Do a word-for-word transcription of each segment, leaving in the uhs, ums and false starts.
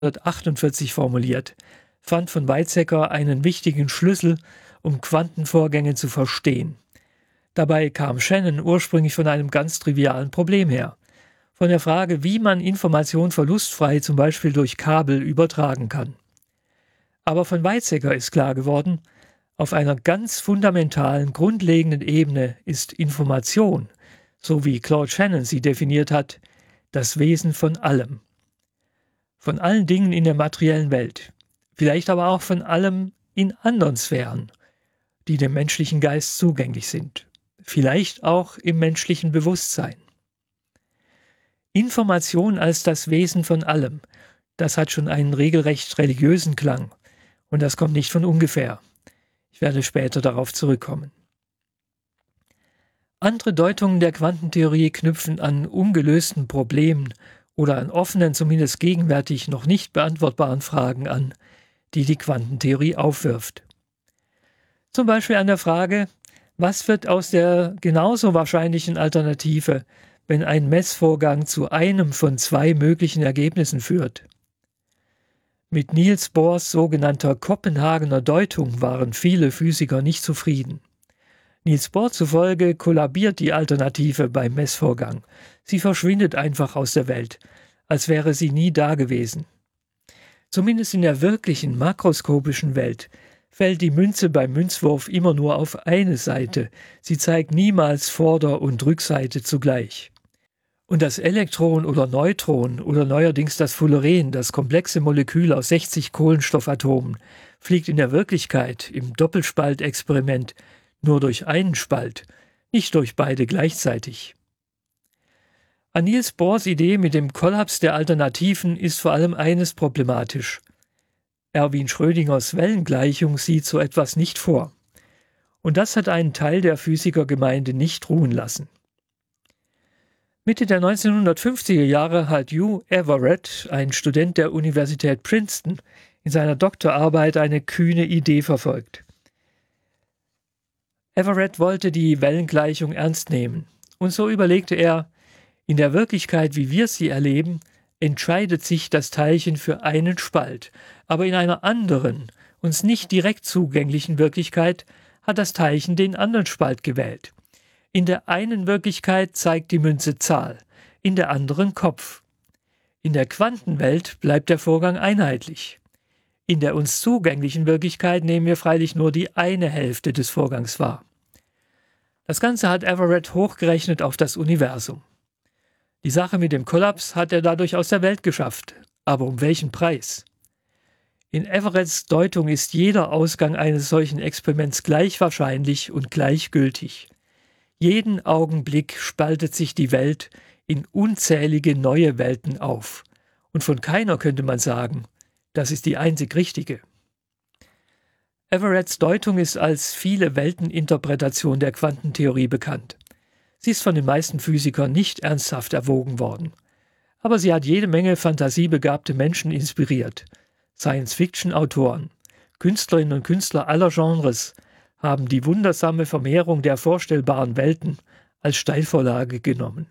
neunzehnhundertachtundvierzig formuliert, fand von Weizsäcker einen wichtigen Schlüssel, um Quantenvorgänge zu verstehen. Dabei kam Shannon ursprünglich von einem ganz trivialen Problem her, von der Frage, wie man Information verlustfrei zum Beispiel durch Kabel übertragen kann. Aber von Weizsäcker ist klar geworden, auf einer ganz fundamentalen, grundlegenden Ebene ist Information, so wie Claude Shannon sie definiert hat, das Wesen von allem. Von allen Dingen in der materiellen Welt, vielleicht aber auch von allem in anderen Sphären, die dem menschlichen Geist zugänglich sind, vielleicht auch im menschlichen Bewusstsein. Information als das Wesen von allem, das hat schon einen regelrecht religiösen Klang und das kommt nicht von ungefähr. Ich werde später darauf zurückkommen. Andere Deutungen der Quantentheorie knüpfen an ungelösten Problemen oder an offenen, zumindest gegenwärtig noch nicht beantwortbaren Fragen an, die die Quantentheorie aufwirft. Zum Beispiel an der Frage, was wird aus der genauso wahrscheinlichen Alternative, wenn ein Messvorgang zu einem von zwei möglichen Ergebnissen führt? Mit Niels Bohrs sogenannter Kopenhagener Deutung waren viele Physiker nicht zufrieden. Niels Bohr zufolge kollabiert die Alternative beim Messvorgang. Sie verschwindet einfach aus der Welt, als wäre sie nie dagewesen. Zumindest in der wirklichen makroskopischen Welt fällt die Münze beim Münzwurf immer nur auf eine Seite. Sie zeigt niemals Vorder- und Rückseite zugleich. Und das Elektron oder Neutron oder neuerdings das Fullerene, das komplexe Molekül aus sechzig Kohlenstoffatomen, fliegt in der Wirklichkeit im Doppelspaltexperiment nur durch einen Spalt, nicht durch beide gleichzeitig. An Niels Bohrs Idee mit dem Kollaps der Alternativen ist vor allem eines problematisch. Erwin Schrödingers Wellengleichung sieht so etwas nicht vor. Und das hat einen Teil der Physikergemeinde nicht ruhen lassen. Mitte der neunzehnhundertfünfziger Jahre hat Hugh Everett, ein Student der Universität Princeton, in seiner Doktorarbeit eine kühne Idee verfolgt. Everett wollte die Wellengleichung ernst nehmen, und so überlegte er, in der Wirklichkeit, wie wir sie erleben, entscheidet sich das Teilchen für einen Spalt, aber in einer anderen, uns nicht direkt zugänglichen Wirklichkeit hat das Teilchen den anderen Spalt gewählt. In der einen Wirklichkeit zeigt die Münze Zahl, in der anderen Kopf. In der Quantenwelt bleibt der Vorgang einheitlich. In der uns zugänglichen Wirklichkeit nehmen wir freilich nur die eine Hälfte des Vorgangs wahr. Das Ganze hat Everett hochgerechnet auf das Universum. Die Sache mit dem Kollaps hat er dadurch aus der Welt geschafft. Aber um welchen Preis? In Everetts Deutung ist jeder Ausgang eines solchen Experiments gleich wahrscheinlich und gleichgültig. Jeden Augenblick spaltet sich die Welt in unzählige neue Welten auf. Und von keiner könnte man sagen, das ist die einzig richtige. Everetts Deutung ist als Viele-Welten-Interpretation der Quantentheorie bekannt. Sie ist von den meisten Physikern nicht ernsthaft erwogen worden. Aber sie hat jede Menge fantasiebegabte Menschen inspiriert. Science-Fiction-Autoren, Künstlerinnen und Künstler aller Genres haben die wundersame Vermehrung der vorstellbaren Welten als Steilvorlage genommen.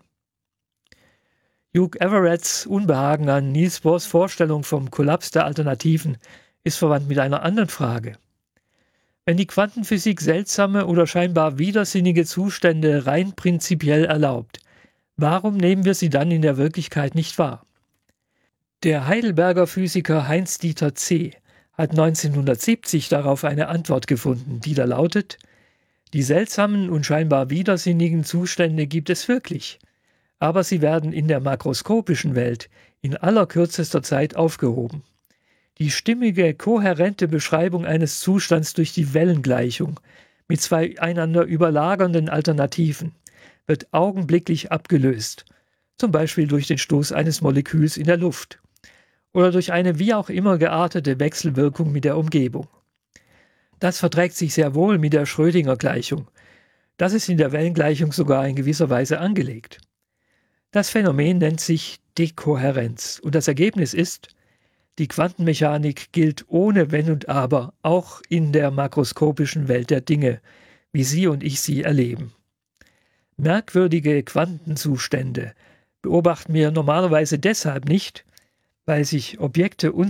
Hugh Everetts Unbehagen an Niels Bohrs Vorstellung vom Kollaps der Alternativen ist verwandt mit einer anderen Frage. Wenn die Quantenphysik seltsame oder scheinbar widersinnige Zustände rein prinzipiell erlaubt, warum nehmen wir sie dann in der Wirklichkeit nicht wahr? Der Heidelberger Physiker Heinz-Dieter Zeh hat neunzehnhundertsiebzig darauf eine Antwort gefunden, die da lautet: Die seltsamen und scheinbar widersinnigen Zustände gibt es wirklich, aber sie werden in der makroskopischen Welt in allerkürzester Zeit aufgehoben. Die stimmige, kohärente Beschreibung eines Zustands durch die Wellengleichung mit zwei einander überlagernden Alternativen wird augenblicklich abgelöst, zum Beispiel durch den Stoß eines Moleküls in der Luft oder durch eine wie auch immer geartete Wechselwirkung mit der Umgebung. Das verträgt sich sehr wohl mit der Schrödinger-Gleichung. Das ist in der Wellengleichung sogar in gewisser Weise angelegt. Das Phänomen nennt sich Dekohärenz und das Ergebnis ist, die Quantenmechanik gilt ohne Wenn und Aber auch in der makroskopischen Welt der Dinge, wie Sie und ich sie erleben. Merkwürdige Quantenzustände beobachten wir normalerweise deshalb nicht, weil sich Objekte